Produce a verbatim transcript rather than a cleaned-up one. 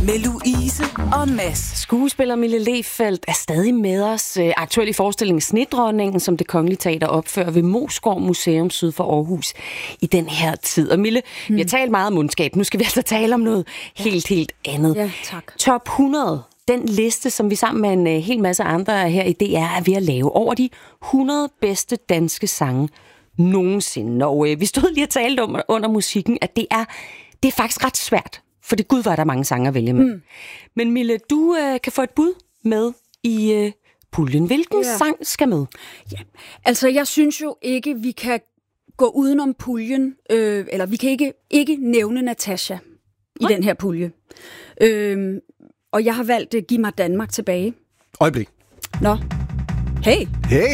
med Louise og Mads. Skuespiller Mille Lehfeldt er stadig med os. Aktuel i forestillingen Snedronningen, som Det Kongelige Teater opfører ved Moesgaard Museum syd for Aarhus i den her tid. Og Mille, hmm. vi har talt meget om ondskab. Nu skal vi altså tale om noget ja. helt, helt andet. Ja, tak. Top hundrede. Den liste, som vi sammen med en uh, hel masse andre her i D R er ved at lave over de hundrede bedste danske sange nogensinde. Og uh, vi stod lige og talte om under musikken, at det er, det er faktisk ret svært. For det gud var der mange sange at vælge med. Mm. Men Mille, du uh, kan få et bud med i uh, puljen. Hvilken ja. sang skal med? Ja, altså jeg synes jo ikke, vi kan gå udenom puljen, øh, eller vi kan ikke, ikke nævne Natasha i okay. den her pulje. Øh, og jeg har valgt uh, Giv mig Danmark tilbage. Øjeblik. Nå. Hey. Hey.